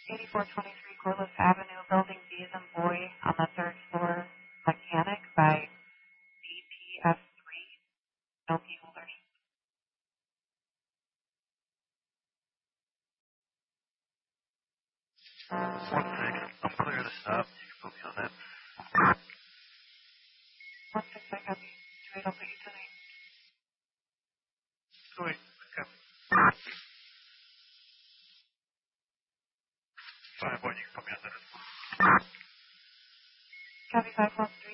8423 Corliss Avenue, Building B as in boy, on the third floor, mechanic by BPS3, no key holders. One second. I'm clear the stop. You can put me on that. 16, I copy. 28, I'll put you to the Sweet. Okay. 5-1, you can put me on that. copy 512.